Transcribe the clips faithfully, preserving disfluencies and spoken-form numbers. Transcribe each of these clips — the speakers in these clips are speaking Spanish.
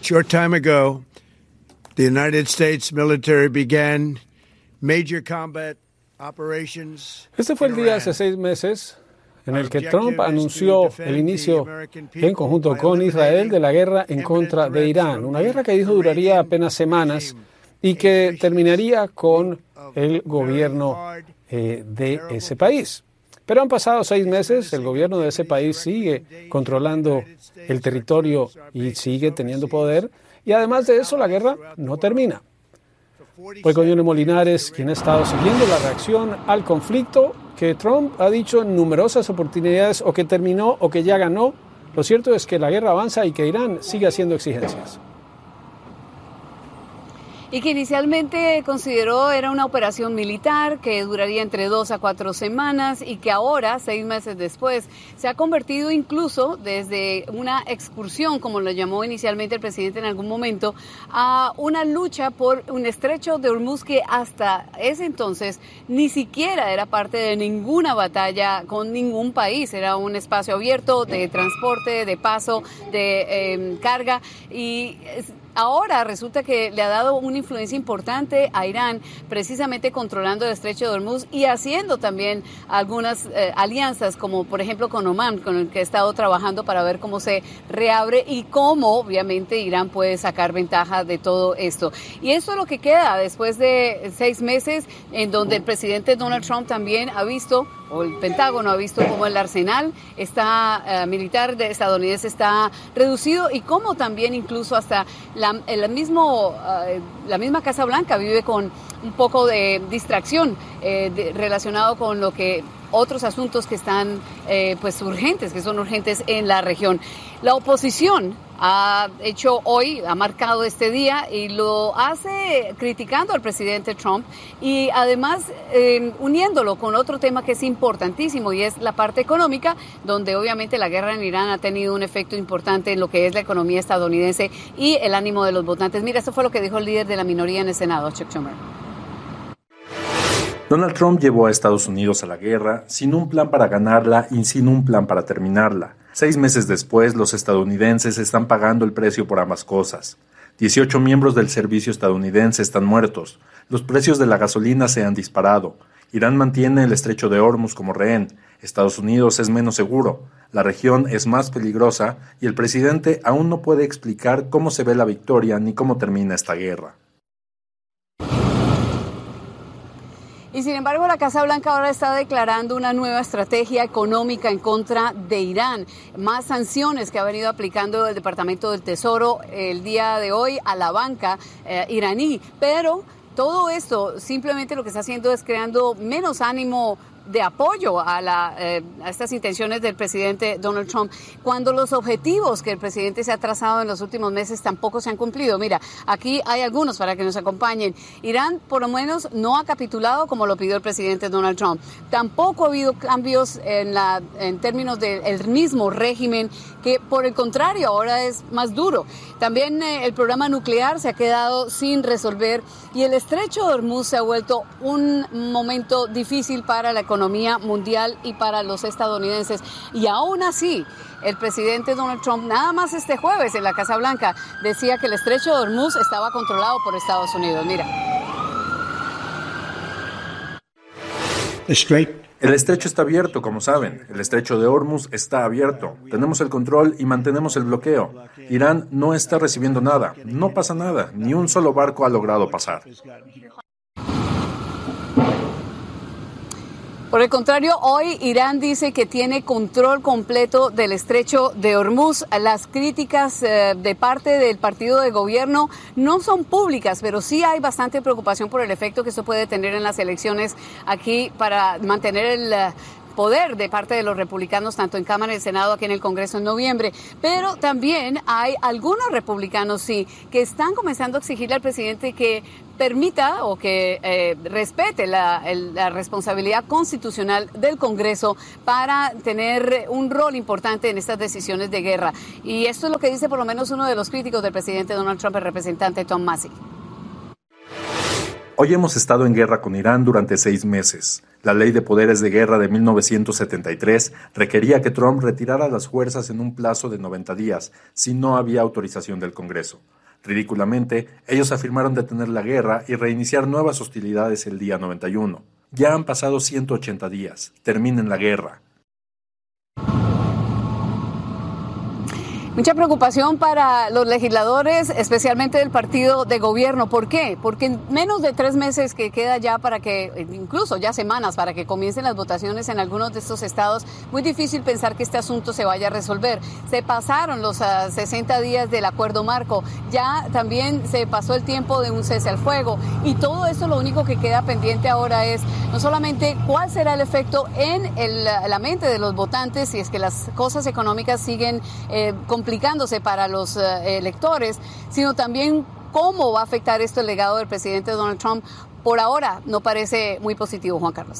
Short time ago, the United States military began major combat operations. Este fue el día hace seis meses en el que Trump anunció el inicio en conjunto con Israel de la guerra en contra de Irán, una guerra que dijo duraría apenas semanas y que terminaría con el gobierno eh, de ese país. Pero han pasado seis meses, el gobierno de ese país sigue controlando el territorio y sigue teniendo poder, y además de eso la guerra no termina. Fue con Johnny Molinares quien ha estado siguiendo la reacción al conflicto que Trump ha dicho en numerosas oportunidades o que terminó o que ya ganó. Lo cierto es que la guerra avanza y que Irán sigue haciendo exigencias. Y que inicialmente consideró era una operación militar que duraría entre dos a cuatro semanas y que ahora, seis meses después, se ha convertido incluso desde una excursión, como lo llamó inicialmente el presidente en algún momento, a una lucha por un estrecho de Hormuz que hasta ese entonces ni siquiera era parte de ninguna batalla con ningún país. Era un espacio abierto de transporte, de paso, de eh, carga y ahora resulta que le ha dado una influencia importante a Irán, precisamente controlando el estrecho de Hormuz y haciendo también algunas eh, alianzas, como por ejemplo con Omán, con el que he estado trabajando para ver cómo se reabre y cómo obviamente Irán puede sacar ventaja de todo esto. Y eso es lo que queda después de seis meses en donde el presidente Donald Trump también ha visto, o el Pentágono ha visto cómo el arsenal está uh, militar de estadounidense está reducido y cómo también incluso hasta la, el mismo, uh, la misma Casa Blanca vive con un poco de distracción eh, de, relacionado con lo que otros asuntos que están eh, pues urgentes, que son urgentes en la región. La oposición ha hecho hoy, ha marcado este día y lo hace criticando al presidente Trump y además eh, uniéndolo con otro tema que es importantísimo y es la parte económica, donde obviamente la guerra en Irán ha tenido un efecto importante en lo que es la economía estadounidense y el ánimo de los votantes. Mira, eso fue lo que dijo el líder de la minoría en el Senado, Chuck Schumer. Donald Trump llevó a Estados Unidos a la guerra sin un plan para ganarla y sin un plan para terminarla. Seis meses después, los estadounidenses están pagando el precio por ambas cosas. dieciocho miembros del servicio estadounidense están muertos. Los precios de la gasolina se han disparado. Irán mantiene el estrecho de Hormuz como rehén. Estados Unidos es menos seguro. La región es más peligrosa y el presidente aún no puede explicar cómo se ve la victoria ni cómo termina esta guerra. Y sin embargo, la Casa Blanca ahora está declarando una nueva estrategia económica en contra de Irán. Más sanciones que ha venido aplicando el Departamento del Tesoro el día de hoy a la banca eh, iraní. Pero todo esto simplemente lo que está haciendo es creando menos ánimo de apoyo a, la, eh, a estas intenciones del presidente Donald Trump, cuando los objetivos que el presidente se ha trazado en los últimos meses tampoco se han cumplido. Mira, aquí hay algunos para que nos acompañen. Irán, por lo menos, no ha capitulado como lo pidió el presidente Donald Trump. Tampoco ha habido cambios en, la, en términos del mismo régimen, que por el contrario ahora es más duro. También eh, el programa nuclear se ha quedado sin resolver y el estrecho de Hormuz se ha vuelto un momento difícil para la economía economía mundial y para los estadounidenses. Y aún así, el presidente Donald Trump, nada más este jueves en la Casa Blanca, decía que el estrecho de Hormuz estaba controlado por Estados Unidos. Mira. El estrecho está abierto, como saben. El estrecho de Hormuz está abierto. Tenemos el control y mantenemos el bloqueo. Irán no está recibiendo nada. No pasa nada. Ni un solo barco ha logrado pasar. Por el contrario, hoy Irán dice que tiene control completo del estrecho de Hormuz. Las críticas eh, de parte del partido de gobierno no son públicas, pero sí hay bastante preocupación por el efecto que esto puede tener en las elecciones aquí para mantener el Uh, poder de parte de los republicanos, tanto en Cámara y Senado, aquí en el Congreso en noviembre. Pero también hay algunos republicanos, sí, que están comenzando a exigirle al presidente que permita o que eh, respete la, el, la responsabilidad constitucional del Congreso para tener un rol importante en estas decisiones de guerra. Y esto es lo que dice por lo menos uno de los críticos del presidente Donald Trump, el representante Tom Massie. Hoy hemos estado en guerra con Irán durante seis meses. La Ley de Poderes de Guerra de mil novecientos setenta y tres requería que Trump retirara las fuerzas en un plazo de noventa días, si no había autorización del Congreso. Ridículamente, ellos afirmaron detener la guerra y reiniciar nuevas hostilidades el día noventa y uno. Ya han pasado ciento ochenta días. Terminen la guerra. Mucha preocupación para los legisladores, especialmente del partido de gobierno. ¿Por qué? Porque en menos de tres meses que queda ya para que, incluso ya semanas, para que comiencen las votaciones en algunos de estos estados, muy difícil pensar que este asunto se vaya a resolver. Se pasaron los uh, sesenta días del acuerdo marco, ya también se pasó el tiempo de un cese al fuego y todo eso lo único que queda pendiente ahora es no solamente cuál será el efecto en el, la mente de los votantes si es que las cosas económicas siguen eh, complicándose para los uh, electores, sino también cómo va a afectar esto el legado del presidente Donald Trump. Por ahora no parece muy positivo, Juan Carlos.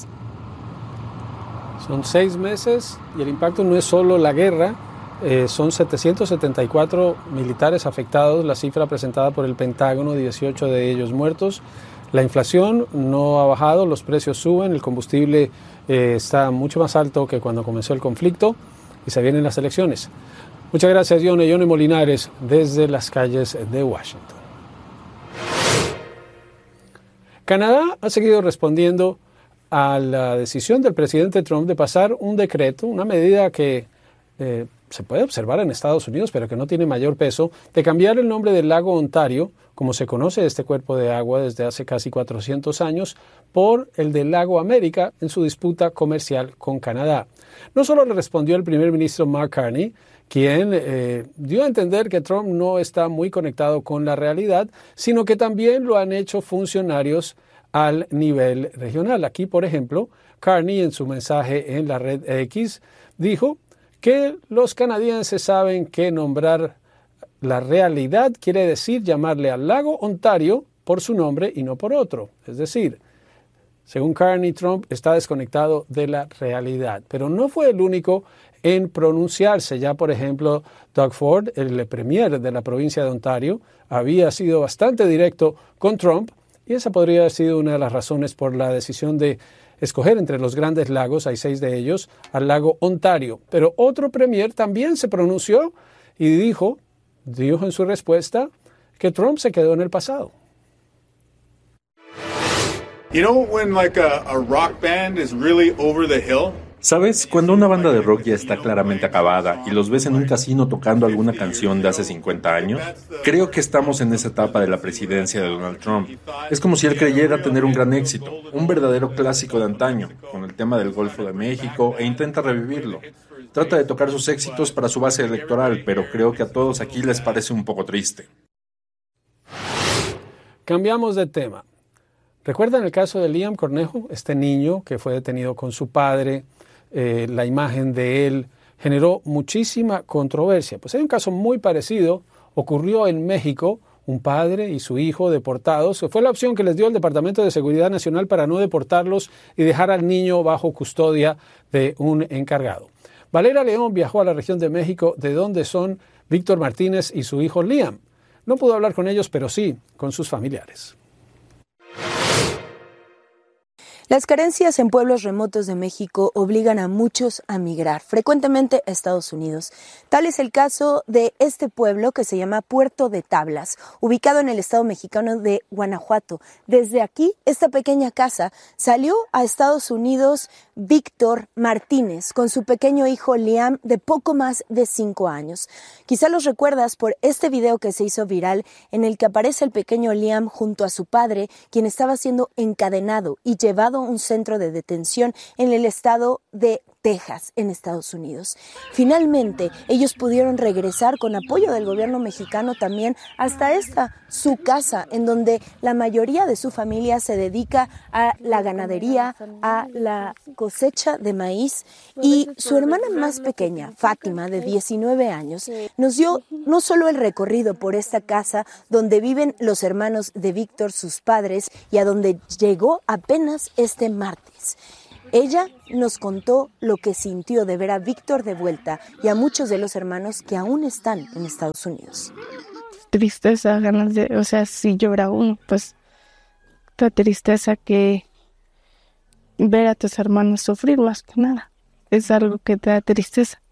Son seis meses y el impacto no es solo la guerra, eh, son setecientos setenta y cuatro militares afectados, la cifra presentada por el Pentágono, dieciocho de ellos muertos. La inflación no ha bajado, los precios suben, el combustible eh, está mucho más alto que cuando comenzó el conflicto y se vienen las elecciones. Muchas gracias, Yone. Yone Molinares, desde las calles de Washington. Canadá ha seguido respondiendo a la decisión del presidente Trump de pasar un decreto, una medida que eh, se puede observar en Estados Unidos, pero que no tiene mayor peso, de cambiar el nombre del lago Ontario, como se conoce este cuerpo de agua desde hace casi cuatrocientos años, por el del lago América en su disputa comercial con Canadá. No solo le respondió el primer ministro Mark Carney, quien eh, dio a entender que Trump no está muy conectado con la realidad, sino que también lo han hecho funcionarios al nivel regional. Aquí, por ejemplo, Carney en su mensaje en la red X dijo que los canadienses saben que nombrar la realidad quiere decir llamarle al lago Ontario por su nombre y no por otro. Es decir, según Carney, Trump está desconectado de la realidad, pero no fue el único en pronunciarse. Ya, por ejemplo, Doug Ford, el premier de la provincia de Ontario, había sido bastante directo con Trump y esa podría haber sido una de las razones por la decisión de escoger entre los grandes lagos, hay seis de ellos, al lago Ontario. Pero otro premier también se pronunció y dijo, dijo en su respuesta que Trump se quedó en el pasado. You know when like a, a rock band is really over the hill? ¿Sabes? Cuando una banda de rock ya está claramente acabada y los ves en un casino tocando alguna canción de hace cincuenta años, creo que estamos en esa etapa de la presidencia de Donald Trump. Es como si él creyera tener un gran éxito, un verdadero clásico de antaño, con el tema del Golfo de México, e intenta revivirlo. Trata de tocar sus éxitos para su base electoral, pero creo que a todos aquí les parece un poco triste. Cambiamos de tema. ¿Recuerdan el caso de Liam Cornejo, este niño que fue detenido con su padre? Eh, la imagen de él generó muchísima controversia. Pues hay un caso muy parecido, ocurrió en México, un padre y su hijo deportados. Fue la opción que les dio el Departamento de Seguridad Nacional para no deportarlos y dejar al niño bajo custodia de un encargado. Valera León viajó a la región de México, de donde son Víctor Martínez y su hijo Liam. No pudo hablar con ellos, pero sí con sus familiares. Las carencias en pueblos remotos de México obligan a muchos a migrar, frecuentemente a Estados Unidos. Tal es el caso de este pueblo que se llama Puerto de Tablas, ubicado en el estado mexicano de Guanajuato. Desde aquí, esta pequeña casa, salió a Estados Unidos Víctor Martínez con su pequeño hijo Liam de poco más de cinco años. Quizá los recuerdas por este video que se hizo viral en el que aparece el pequeño Liam junto a su padre, quien estaba siendo encadenado y llevado a un centro de detención en el estado de Texas, en Estados Unidos. Finalmente, ellos pudieron regresar con apoyo del gobierno mexicano también hasta esta, su casa, en donde la mayoría de su familia se dedica a la ganadería, a la cosecha de maíz, y su hermana más pequeña, Fátima, de diecinueve años, nos dio no solo el recorrido por esta casa donde viven los hermanos de Víctor, sus padres, y a donde llegó apenas este martes. Ella nos contó lo que sintió de ver a Víctor de vuelta y a muchos de los hermanos que aún están en Estados Unidos. Tristeza, ganas de, o sea, si llora uno, pues la tristeza que ver a tus hermanos sufrir más que nada. Es algo que te da tristeza.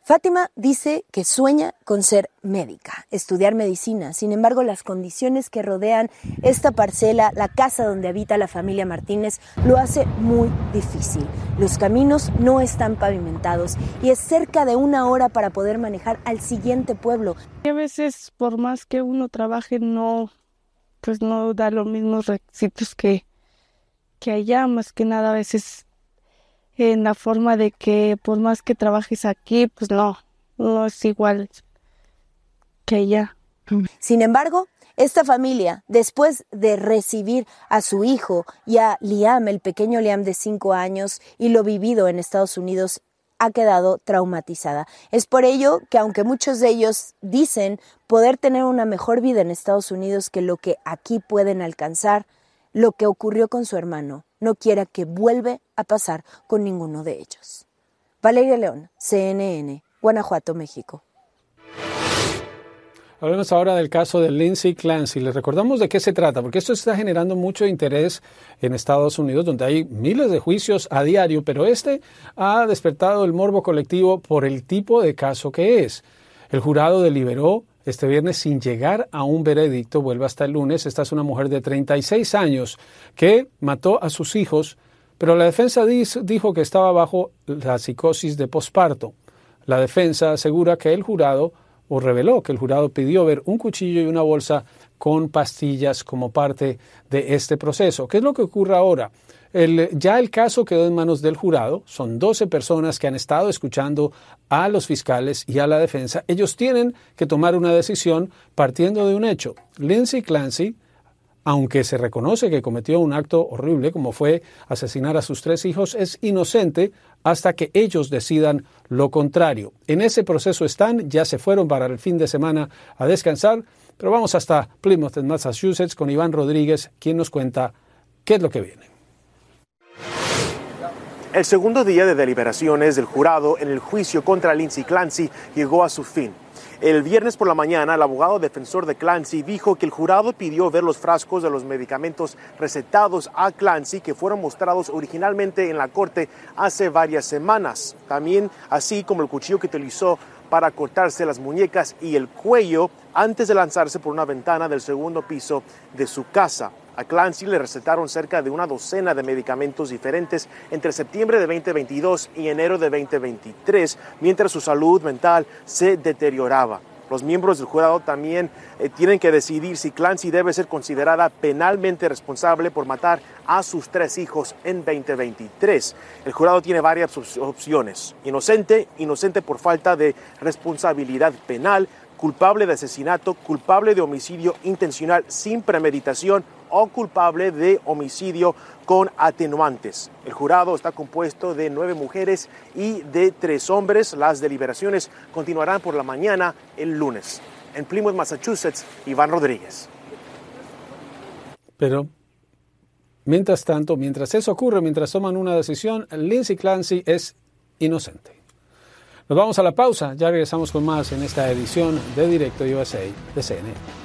Fátima dice que sueña con ser médica, estudiar medicina. Sin embargo, las condiciones que rodean esta parcela, la casa donde habita la familia Martínez, lo hace muy difícil. Los caminos no están pavimentados y es cerca de una hora para poder manejar al siguiente pueblo. A veces, por más que uno trabaje, no, pues no da los mismos requisitos que, que allá, más que nada a veces en la forma de que por más que trabajes aquí, pues no, no es igual que allá. Sin embargo, esta familia, después de recibir a su hijo y a Liam, el pequeño Liam de cinco años, y lo vivido en Estados Unidos, ha quedado traumatizada. Es por ello que, aunque muchos de ellos dicen poder tener una mejor vida en Estados Unidos que lo que aquí pueden alcanzar, lo que ocurrió con su hermano no quiera que vuelva a pasar con ninguno de ellos. Valeria León, C N N, Guanajuato, México. Hablemos ahora del caso de Lindsay Clancy. Les recordamos de qué se trata, porque esto está generando mucho interés en Estados Unidos, donde hay miles de juicios a diario, pero este ha despertado el morbo colectivo por el tipo de caso que es. El jurado deliberó este viernes sin llegar a un veredicto, vuelve hasta el lunes. Esta es una mujer de treinta y seis años que mató a sus hijos, pero la defensa dijo que estaba bajo la psicosis de posparto. La defensa asegura que el jurado, o reveló que el jurado pidió ver un cuchillo y una bolsa con pastillas como parte de este proceso. ¿Qué es lo que ocurre ahora? El, ya el caso quedó en manos del jurado. Son doce personas que han estado escuchando a los fiscales y a la defensa. Ellos tienen que tomar una decisión partiendo de un hecho. Lindsay Clancy, aunque se reconoce que cometió un acto horrible como fue asesinar a sus tres hijos, es inocente hasta que ellos decidan lo contrario. En ese proceso están, ya se fueron para el fin de semana a descansar, pero vamos hasta Plymouth, en Massachusetts, con Iván Rodríguez, quien nos cuenta qué es lo que viene. El segundo día de deliberaciones del jurado en el juicio contra Lindsay Clancy llegó a su fin. El viernes por la mañana, el abogado defensor de Clancy dijo que el jurado pidió ver los frascos de los medicamentos recetados a Clancy que fueron mostrados originalmente en la corte hace varias semanas. También, así como el cuchillo que utilizó para cortarse las muñecas y el cuello antes de lanzarse por una ventana del segundo piso de su casa. A Clancy le recetaron cerca de una docena de medicamentos diferentes entre septiembre de veinte veintidós y enero de veinte veintitrés, mientras su salud mental se deterioraba. Los miembros del jurado también eh, tienen que decidir si Clancy debe ser considerada penalmente responsable por matar a sus tres hijos en veinte veintitrés. El jurado tiene varias opciones: inocente, inocente por falta de responsabilidad penal, culpable de asesinato, culpable de homicidio intencional sin premeditación o culpable de homicidio con atenuantes. El jurado está compuesto de nueve mujeres y de tres hombres. Las deliberaciones continuarán por la mañana el lunes. En Plymouth, Massachusetts, Iván Rodríguez. Pero, mientras tanto, mientras eso ocurre, mientras toman una decisión, Lindsay Clancy es inocente. Nos vamos a la pausa, ya regresamos con más en esta edición de Directo U S A de C N N.